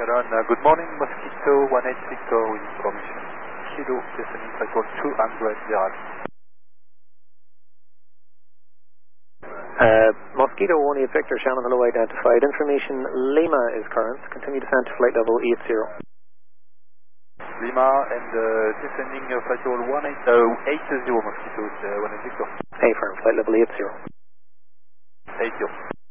Shannon, good morning, Mosquito 18 Victor with information. Kilo, descending flight call 200 Gerald. Mosquito 18 Victor, Shannon, hello, identified. Information Lima is current. Continue descent to flight level 80. Lima and descending flight level 80 Mosquito 18 Victor. Hey, firm, flight level 80. 80.